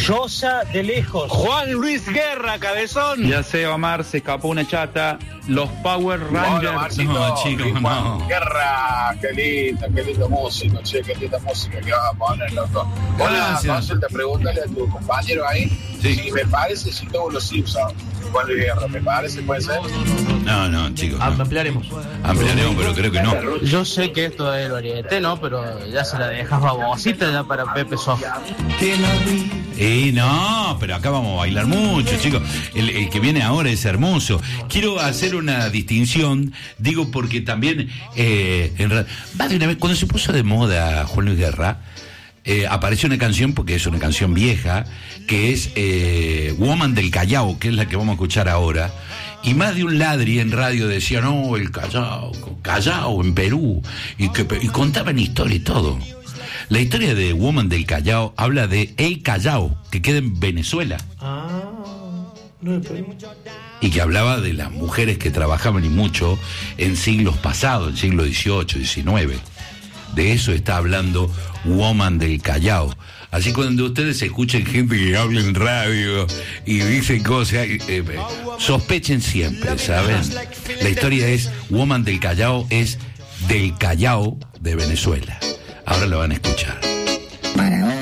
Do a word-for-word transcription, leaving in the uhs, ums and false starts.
Llosa de lejos. Juan Luis Guerra, cabezón. Ya sé, Omar, se escapó una chata. Los Power Rangers. Hola, Marcito, No, chicos, Juan no. Guerra, qué linda, qué linda música, che, qué linda música que vas a poner, loco. Hola, Gracias. consulta, pregúntale a tu compañero ahí. Sí. Si me parece, si todos los Simpsons. Juan Luis Guerra, ¿me parece? ¿Puede ser? No, no, chicos. No. Ampliaremos. Ampliaremos, pero creo que no. Yo sé que esto es el oriente, ¿no? Pero ya se la dejas babosita ya para Pepe Sofía. Y no, pero acá vamos a bailar mucho, chicos. El, el que viene ahora es hermoso. Quiero hacer una distinción, digo, porque también, eh, en ra- más de una vez, cuando se puso de moda Juan Luis Guerra, eh, apareció una canción, porque es una canción vieja, que es eh, Woman del Callao, que es la que vamos a escuchar ahora. Y más de un ladri en radio decía, no, el Callao, Callao en Perú, y, que, y contaban historia y todo. La historia de Woman del Callao habla de El Callao, que queda en Venezuela. Ah, no, pero... Y que hablaba de las mujeres que trabajaban y mucho en siglos pasados, en siglo dieciocho, diecinueve. De eso está hablando Woman del Callao. Así cuando ustedes escuchen gente que habla en radio y dicen cosas, eh, eh, sospechen siempre, ¿saben? La historia es, Woman del Callao es del Callao de Venezuela. Ahora lo van a escuchar. Para